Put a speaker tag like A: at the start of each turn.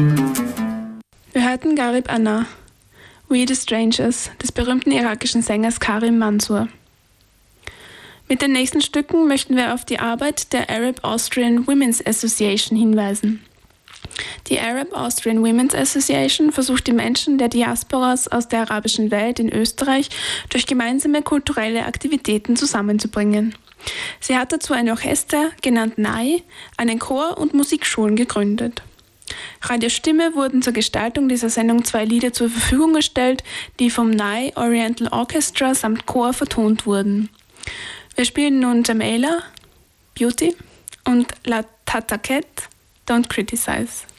A: Wir hörten Garib Anna, We the Strangers, des berühmten irakischen Sängers Karim Mansour. Mit den nächsten Stücken möchten wir auf die Arbeit der Arab Austrian Women's Association hinweisen. Die Arab Austrian Women's Association versucht die Menschen der Diasporas aus der arabischen Welt in Österreich durch gemeinsame kulturelle Aktivitäten zusammenzubringen. Sie hat dazu ein Orchester, genannt NAI, einen Chor und Musikschulen gegründet. Radio Stimme wurden zur Gestaltung dieser Sendung 2 Lieder zur Verfügung gestellt, die vom NAI Oriental Orchestra samt Chor vertont wurden. Wir spielen nun Jamela, Beauty und La Tataket, Don't Criticize.